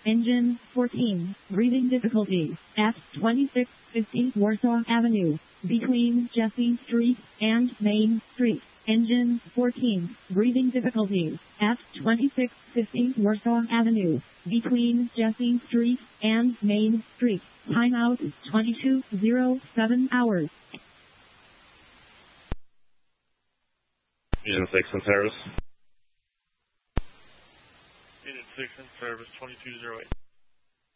Engine 14. Breathing difficulties at 2650 Warsaw Avenue, between Jesse Street and Main Street. Engine 14. Breathing difficulties at 2650 Warsaw Avenue, between Jesse Street and Main Street. Timeout 22:07 hours. Unit 6 in service. Unit 6 in service, 2208.